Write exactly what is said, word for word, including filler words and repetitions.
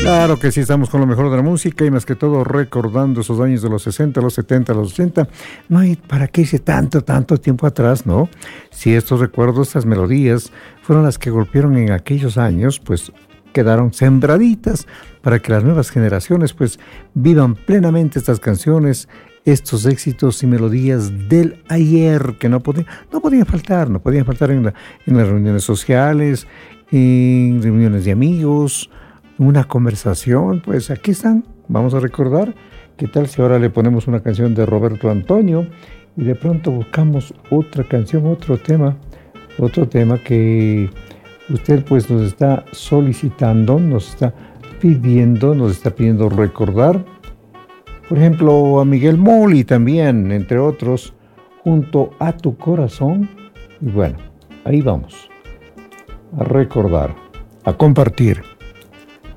Claro que sí, estamos con lo mejor de la música y más que todo recordando esos años de los sesenta, los setenta, los ochenta. No hay para qué irse tanto, tanto tiempo atrás, ¿no? Si estos recuerdos, estas melodías fueron las que golpearon en aquellos años, pues quedaron sembraditas para que las nuevas generaciones pues vivan plenamente estas canciones, estos éxitos y melodías del ayer que no podían, no podían faltar, no podían faltar en, la, en las reuniones sociales, en reuniones de amigos, una conversación. Pues aquí están, vamos a recordar. ¿Qué tal si ahora le ponemos una canción de Roberto Antonio y de pronto buscamos otra canción, otro tema, otro tema que usted pues nos está solicitando, nos está pidiendo, nos está pidiendo recordar? Por ejemplo, a Miguel Moli también, entre otros, Junto a tu corazón. Y bueno, ahí vamos, a recordar, a compartir.